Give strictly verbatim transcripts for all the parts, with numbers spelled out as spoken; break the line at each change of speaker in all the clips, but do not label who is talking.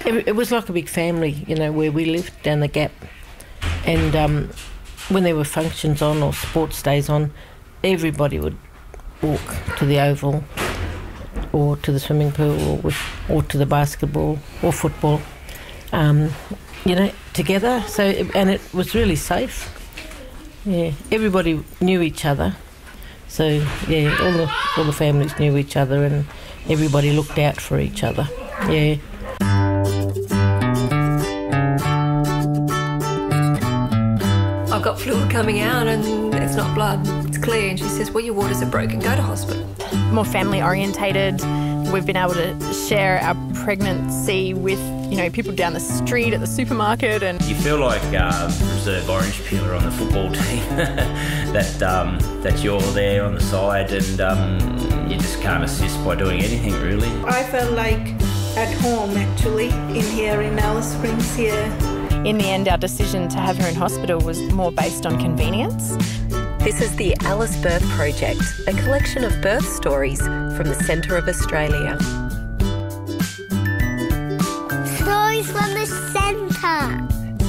It, it was like a big family, you know, where we lived down the Gap. And um, when there were functions on or sports days on, everybody would walk to the Oval or to the swimming pool or, with, or to the basketball or football, um, you know, together. So, and it was really safe. Yeah, everybody knew each other. So, yeah, all the, all the families knew each other and everybody looked out for each other, yeah.
I've got fluid coming out and it's not blood, it's clear. And she says, well, your waters are broken, go to hospital.
More family orientated. We've been able to share our pregnancy with, you know, people down the street at the supermarket. And
you feel like uh, reserve orange peeler on the football team, that um, that you're there on the side and um, you just can't assist by doing anything really.
I felt like at home actually in here in Alice Springs here.
In the end, our decision to have her in hospital was more based on convenience.
This is the Alice Birth Project, a collection of birth stories from the centre of Australia.
Stories from the centre.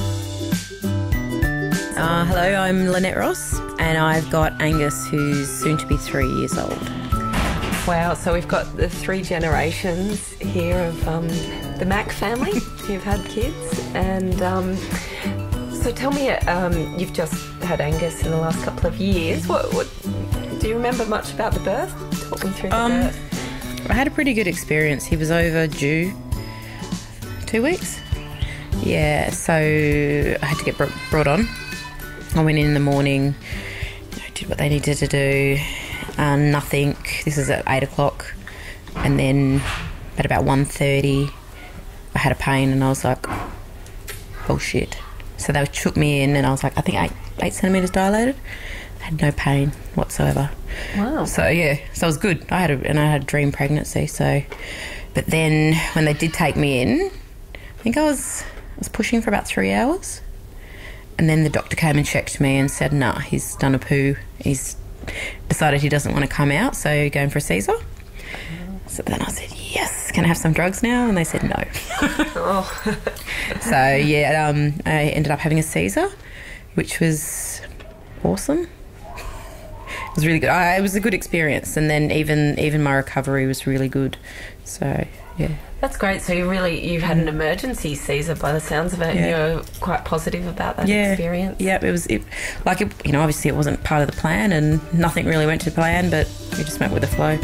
Uh, hello, I'm Lynette Ross and I've got Angus, who's soon to be three years old.
Wow, so we've got the three generations here of um, the Mack family who've had kids. And um, so tell me, um, you've just had Angus in the last couple of years. What, what do you remember much about the birth? Talk me through the
um,
birth.
I had a pretty good experience. He was overdue two weeks. Yeah, so I had to get brought on. I went in in the morning, you know, did what they needed to do. Uh, nothing. This is at eight o'clock, and then at about one thirty, I had a pain, and I was like, "Oh shit!" So they took me in, and I was like, "I think eight eight centimeters dilated." I had no pain whatsoever.
Wow.
So yeah, so it was good. I had a, and I had a dream pregnancy. So, but then when they did take me in, I think I was I was pushing for about three hours, and then the doctor came and checked me and said, "Nah, he's done a poo. He's decided he doesn't want to come out, so going for a Caesar." So then I said, yes, can I have some drugs now? And they said no.
Oh.
So yeah, um, I ended up having a Caesar, which was awesome. It was really good. I, it was a good experience, and then even even my recovery was really good. So yeah.
That's great. So you really, you had an emergency Caesar by the sounds of it.
Yeah.
And you're quite positive about that
yeah.
experience.
Yeah, it was it, like, it, you know, obviously it wasn't part of the plan and nothing really went to plan, but we just went with the flow.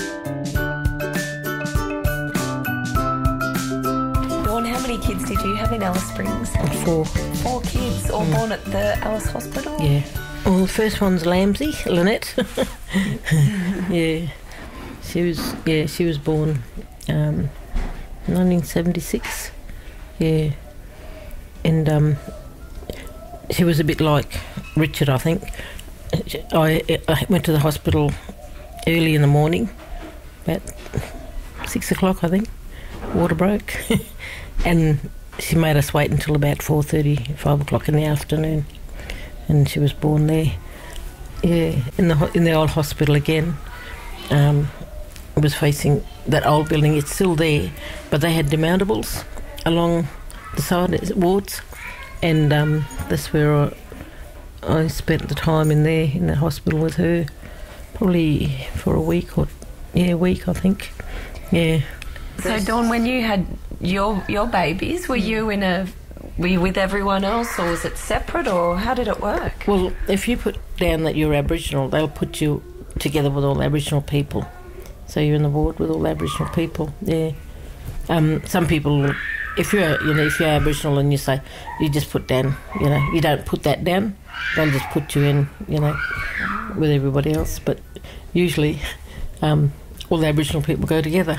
Dawn, how many kids did you have in Alice Springs?
Four.
Four kids, all mm. born at the Alice Hospital?
Yeah. Well, the first one's Lamsey, Lynette. Yeah. She was, yeah, she was born um, nineteen seventy-six, yeah, and um, she was a bit like Richard, I think. I, I went to the hospital early in the morning, about six o'clock, I think. Water broke, and she made us wait until about four thirty, five o'clock in the afternoon, and she was born there. Yeah, in the in the old hospital again. Um, it was facing that old building. It's still there, but they had demountables along the side wards, and um, that's where I, I spent the time in there in the hospital with her, probably for a week or yeah, a week I think. Yeah.
So Dawn, when you had your your babies, were you in a were you with everyone else, or was it separate, or how did it work?
Well, if you put down that you're Aboriginal, they'll put you together with all Aboriginal people. So you're in the ward with all Aboriginal people. Yeah. Um, some people, if you're you know if you're Aboriginal and you say you just put down, you know, you don't put that down, they'll just put you in, you know, with everybody else. But usually, um, all the Aboriginal people go together.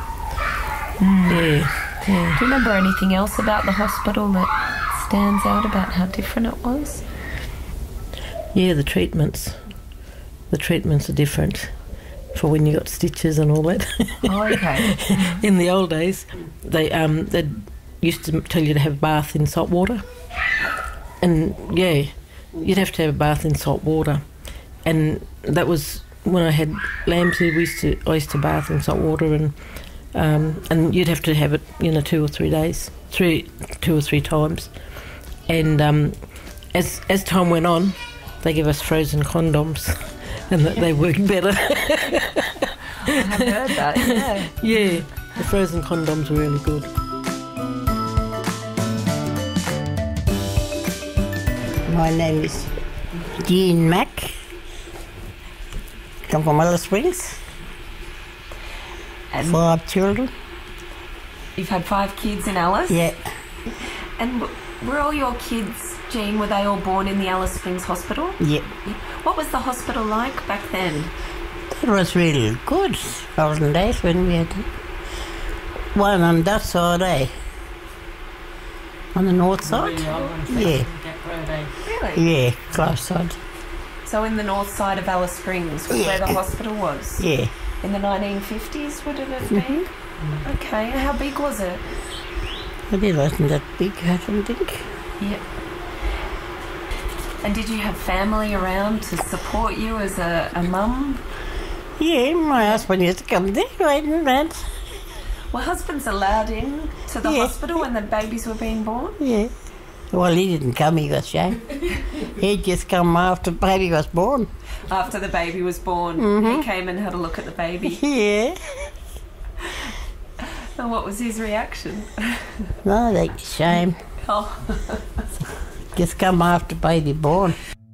Mm. Yeah, yeah.
Do you remember anything else about the hospital that stands out about how different it was?
Yeah, the treatments. The treatments are different for when you got stitches and all that.
Oh, okay.
In the old days, they um they used to tell you to have a bath in salt water, and yeah, you'd have to have a bath in salt water, and that was when I had Lamsey. We used to I used to bath in salt water, and um, and you'd have to have it, you know, two or three days, three, two or three times. And um, as as time went on, they gave us frozen condoms, and that they worked better.
I have heard that. Yeah.
Yeah, the frozen condoms were really good.
My name is Jean Mack. Come from Alice Springs.
And
Five children.
you've had five kids in Alice?
Yeah.
And w- were all your kids, Jean, were they all born in the Alice Springs Hospital?
Yeah.
What was the hospital like back then?
It was really good. Thousand days when we had one on that side, eh? On the north side? Yeah.
Really?
Yeah, close side.
So in the north side of Alice Springs was where the hospital was?
Yeah.
In the nineteen fifties, would it have been? Okay, how big was it?
But it wasn't that big, I don't think.
Yep. And did you have family around to support you as a, a mum?
Yeah, my husband used to come there, waiting around.
Were husbands allowed in to the
Yeah.
hospital when the babies were being born?
Yeah. Well, he didn't come, he got shame. He'd just come after the baby was born.
After the baby was born,
Mhm.
he came and had a look at the baby.
Yeah.
And what was his reaction?
No, they get shame.
Oh.
Just come after baby born.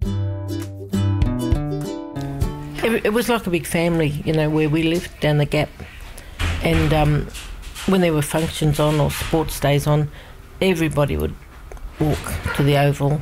It, it was like a big family, you know, where we lived down the Gap. And um, when there were functions on or sports days on, everybody would walk to the oval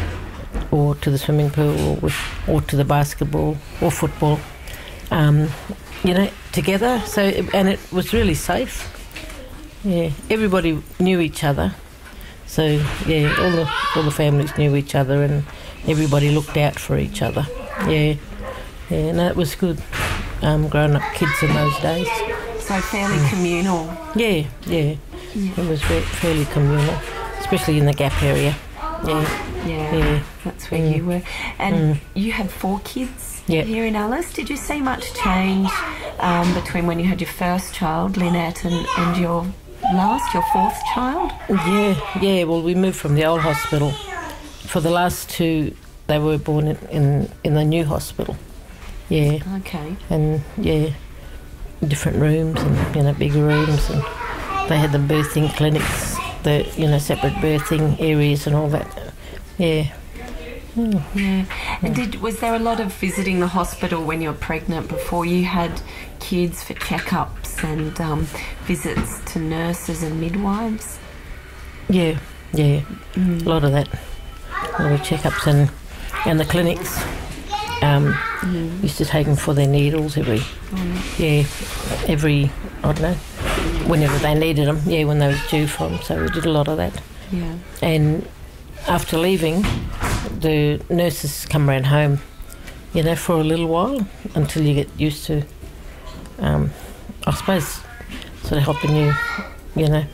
or to the swimming pool or, with, or to the basketball or football, um, you know, together. So, and it was really safe. Yeah, everybody knew each other. So, yeah, all the all the families knew each other and everybody looked out for each other. Yeah, yeah, no, it was good. Um, growing up kids in those days.
So fairly communal.
Yeah, yeah, it was ve- fairly communal, especially in the Gap area. Yeah,
Yeah,
yeah.
that's where
Mm.
you were. And
Mm.
you had four kids
Yep.
here in Alice. Did you see much change um, between when you had your first child, Lynette, and, and your last, your fourth child?
Yeah, yeah. Well, we moved from the old hospital. For the last two, they were born in in, in the new hospital. Yeah,
Okay.
and yeah, different rooms and you know bigger rooms, and they had the birthing clinics, the you know separate birthing areas and all that. Yeah. Mm.
Yeah. And did was there a lot of visiting the hospital when you were pregnant before you had kids for checkups and um, visits to nurses and midwives?
Yeah, yeah,
Mm.
a lot of that, a lot of checkups and and the clinics. Um,
Mm.
Used to take them for their needles every,
Mm.
yeah, every I don't know, whenever they needed them. Yeah, when they was due for them. So we did a lot of that.
Yeah.
And after leaving, the nurses come around home, you know, for a little while until you get used to, um, I suppose, sort of helping you, you know,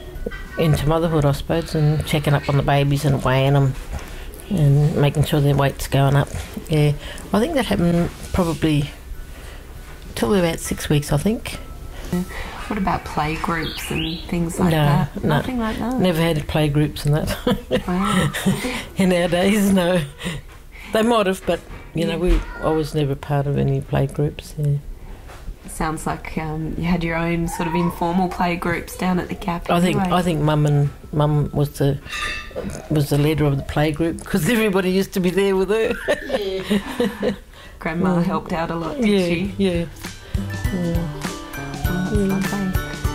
into motherhood, I suppose, and checking up on the babies and weighing them and making sure their weight's going up. Yeah, I think that happened probably till about six weeks, I think.
What about play groups and things like
No,
that?
no.
Nothing like that.
Never had play groups and that.
Wow.
In our days, no. They might have, but you know, we I was never part of any play groups. Yeah.
Sounds like um, you had your own sort of informal play groups down at the Gap.
I think
anyway.
I think Mum and Mum was the was the leader of the play group because everybody used to be there with her.
Grandma
Mm.
helped out a lot, did
yeah,
she?
yeah, yeah.
Oh, that's lovely.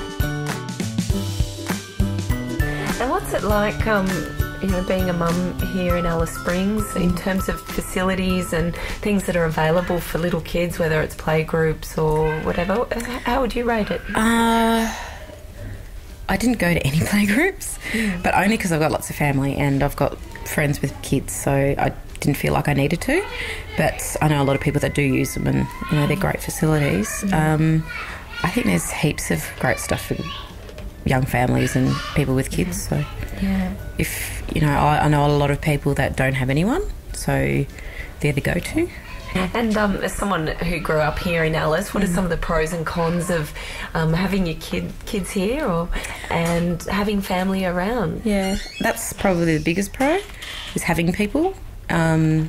And what's it like, um, you know, being a mum here in Alice Springs in terms of facilities and things that are available for little kids, whether it's play groups or whatever? How would you rate it?
Uh, I didn't go to any play groups, but only because I've got lots of family and I've got friends with kids, so I didn't feel like I needed to. But I know a lot of people that do use them, and you know they're great facilities. Um, I think there's heaps of great stuff for young families and people with kids. So
Yeah.
if you know, I, I know a lot of people that don't have anyone, so they're the go-to.
And um, as someone who grew up here in Alice, what are some of the pros and cons of um, having your kid kids here, or and having family around?
Yeah, that's probably the biggest pro, is having people. Um,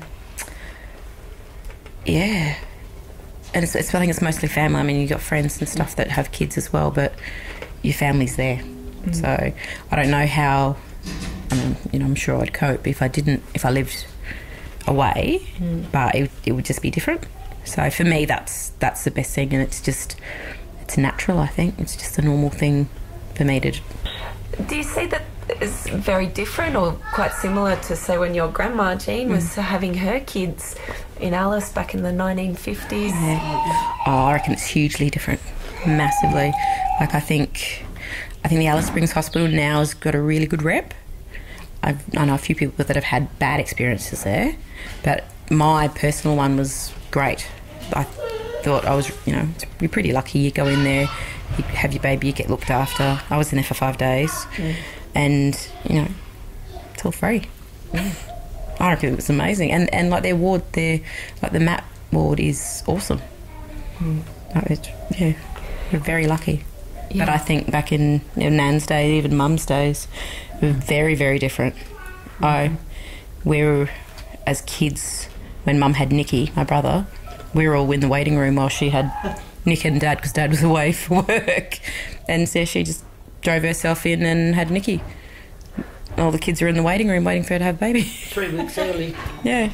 yeah, and it's, it's I think it's mostly family. I mean, you've got friends and stuff that have kids as well, but your family's there. Mm. So I don't know how. I mean, you know, I'm sure I'd cope if I didn't, if I lived away, mm. but it, it would just be different. So for me, that's that's the best thing, and it's just, it's natural, I think. It's just a normal thing for me to...
Do you see that as very different or quite similar to, say, when your grandma, Jean, was mm. having her kids in Alice back in the nineteen fifties?
Yeah. Oh, I reckon it's hugely different, massively. Like, I think, I think the Alice Springs Hospital now has got a really good rep. I've, I know a few people that have had bad experiences there, but my personal one was great. I thought I was, you know, you're pretty lucky. You go in there, you have your baby, you get looked after. I was in there for five days, mm. and, you know, it's all free. Mm. I reckon it was amazing. And, and like, their ward, their, like, the M A P ward is awesome. Mm. Like, it's, yeah, you're very lucky. Yeah. But I think back in, you know, Nan's day, even Mum's days, were very, very different. Mm-hmm. I, we were, as kids, when Mum had Nicky, my brother, we were all in the waiting room while she had Nick and Dad, because Dad was away for work. And so she just drove herself in and had Nicky. All the kids were in the waiting room waiting for her to have a baby.
Three weeks early.
Yeah.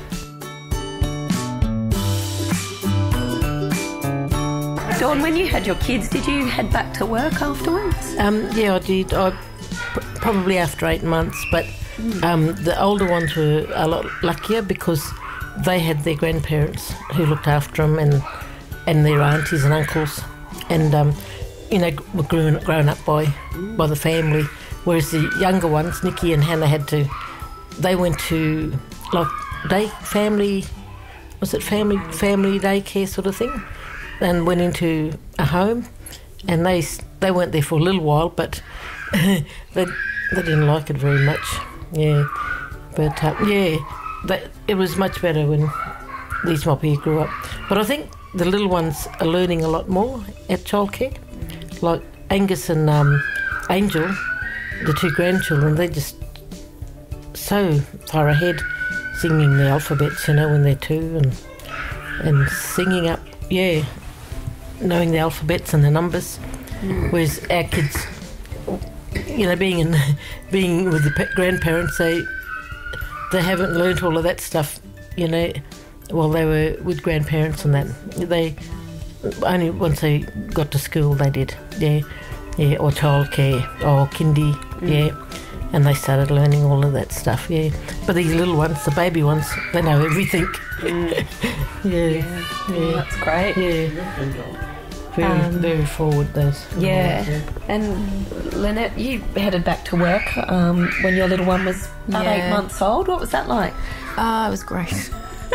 Dawn, when you had your kids, did you head back to work afterwards?
Um, yeah, I did. I pr- probably after eight months, but um, the older ones were a lot luckier because they had their grandparents who looked after them, and and their aunties and uncles, and um, you know, were grown, grown up by by the family. Whereas the younger ones, Nicky and Hannah, had to. They went to like day family, was it family family daycare sort of thing? And went into a home, and they they weren't there for a little while, but they they didn't like it very much. Yeah, but uh, yeah, that, it was much better when these moppy grew up. But I think the little ones are learning a lot more at childcare. Like Angus and um, Angel, the two grandchildren, they're just so far ahead, singing the alphabets, you know, when they're two, and and singing up, yeah. knowing the alphabets and the numbers, mm. whereas our kids, you know, being in, being with the pe- grandparents, they they haven't learnt all of that stuff, you know, while they were with grandparents and that. They only once they got to school they did, yeah, yeah, or childcare or kindy, mm. yeah, and they started learning all of that stuff, yeah. But these little ones, the baby ones, they know everything. Mm. yeah, yeah,
yeah, that's great.
Yeah. Very, um, very forward, those.
Yeah. yeah. And Lynette, you headed back to work um, when your little one was about yeah. eight months old. What was that like?
Ah, uh, it was great.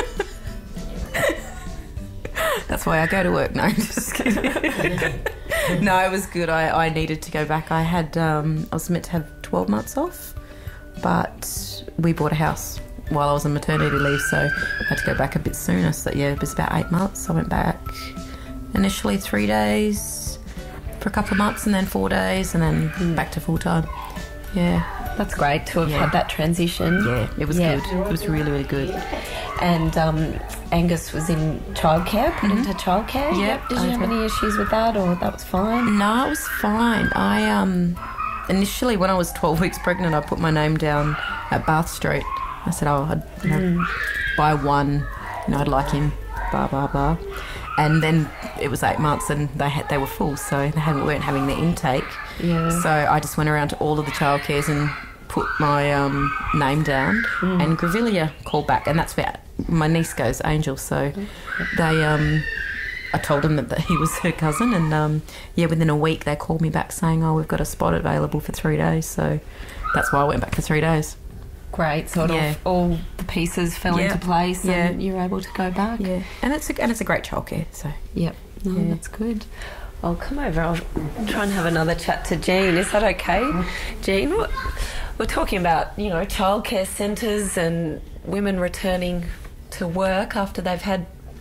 That's why I go to work. No, just kidding. No, it was good. I, I needed to go back. I had um, I was meant to have twelve months off, but we bought a house while I was on maternity leave, so I had to go back a bit sooner. So yeah, it was about eight months. I went back. Initially three days for a couple of months, and then four days, and then mm. back to full time. Yeah,
that's great to have
yeah.
had that transition.
Yeah, it was yeah. good. It was really, really good.
And um, Angus was in childcare, put mm-hmm. into childcare.
Yep.
Did you have any issues with that, or that was fine?
No, it was fine. I um initially, when I was twelve weeks pregnant, I put my name down at Bath Street. I said, oh, I'd you know, mm. buy one. You know, I'd like him. Blah blah blah. And then it was eight months, and they had, they were full, so they hadn't, weren't having the intake.
Yeah.
So I just went around to all of the childcares and put my um, name down. Mm. And Grevillea called back, and that's where my niece goes, Angel. So they, um, I told them that, that he was her cousin, and um, yeah, within a week they called me back saying, "Oh, we've got a spot available for three days." So that's why I went back for three days.
Great, sort yeah. of all the pieces fell
yeah.
into place,
yeah.
and you were able to go back.
Yeah, and it's a, and it's a great childcare. So
yep, no,
yeah.
that's good. I'll come over. I'll try and have another chat to Jean. Is that okay, Jean? We're talking about you know childcare centres and women returning to work after they've had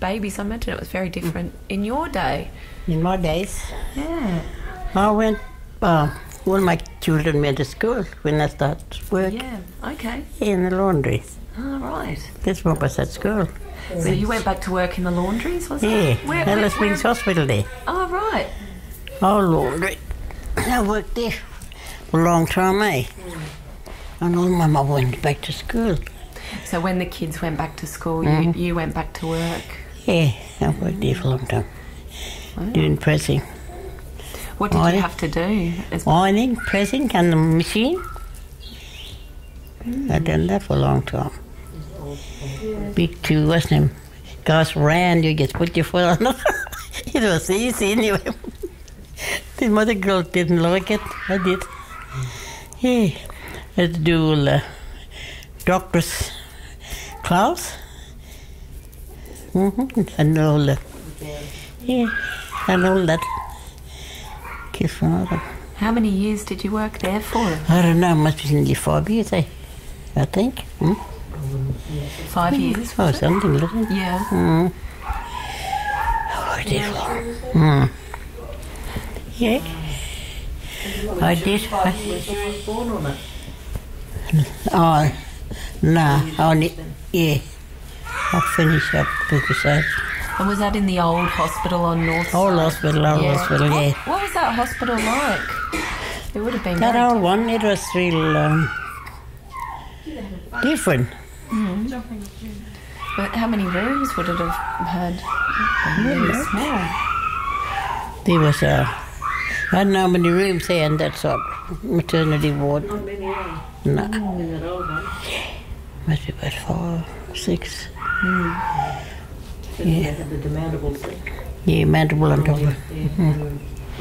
babies. I imagine it was very different in your day.
In my days,
Yeah.
I went, uh, when my children went to school, when I started work
Yeah. Okay.
in the laundry.
All right.
That's what was at school.
So you went back to work in the laundries, was
Yeah,
it? Where, where,
Alice Springs
where?
Hospital there.
Oh, right.
Oh, laundry. I worked there for a long time, eh? And all my mum went back to school.
So when the kids went back to school,
Mhm.
you, you went back to work.
Yeah, I worked there for a long time,
Wow.
doing pressing.
What did
Ironing.
you have to do? As
Ironing, pressing, and the machine. I've done that for a long time. Big two, wasn't it? Guys ran, you just put your foot on it. It was easy anyway. The mother girl didn't like it. I did. Yeah, I had to do all the doctor's class. Mm-hmm. And all the, yeah, and all that. Kiss father.
How many years did you work there for?
I don't know, must be nearly five years, eh? I think. Hmm?
Five years?
Oh,
was it?
something like that.
Yeah.
Mm. Oh, I did. Mm. Yeah. I did. I, oh, no, only, yeah. I finished up because I,
And was that in the old hospital on North
old
Side?
hospital, old
Yeah.
hospital,
What,
yeah.
what was that hospital like? It would have been
That
very
old one, it was real um, different.
Mm. But how many rooms would it have had? Really small.
There was a, I don't know how many rooms there in that sort of maternity ward. No. Must be about five, six.
Mm.
Yeah. Yeah, mandible on top of it. Mm.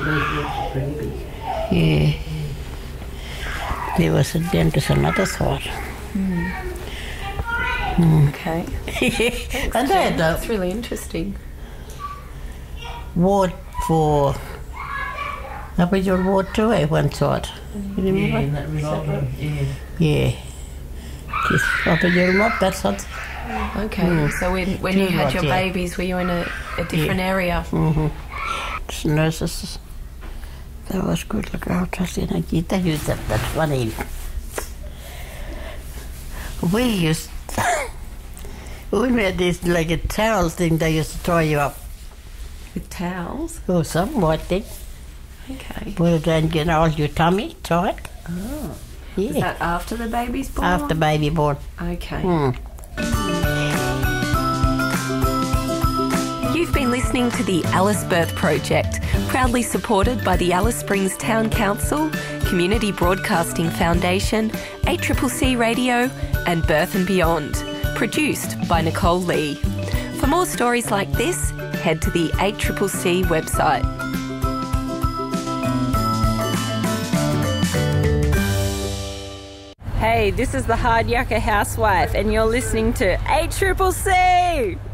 Yeah. There was a dentist on the other side.
Mm.
Mm.
Okay.
And they had a
That's really interesting.
ward for Aboriginal ward too, eh, one side. You remember?
Yeah.
Yeah. Just Aboriginal mob, that side.
Okay.
Mm.
So when, when you
Two
had
lots,
your
yeah.
babies, were you in a, a different
Yeah.
area?
Mm-hmm. Just nurses. That was good. Look out, I see. I used that. That's funny. We used, we made this like a towel thing they used to tie you up.
With towels?
Or some white thing.
Okay.
Put it down, get all your tummy tight.
Oh.
Yeah.
Was that after the baby's born?
After baby born.
Okay.
Mm.
You've been listening to the Alice Birth Project, proudly supported by the Alice Springs Town Council, Community Broadcasting Foundation, A C C C Radio and Birth and Beyond. Produced by Nicole Lee. For more stories like this, head to the A C C C website.
Hey, this is the Hard Yucca Housewife, and you're listening to A C C C!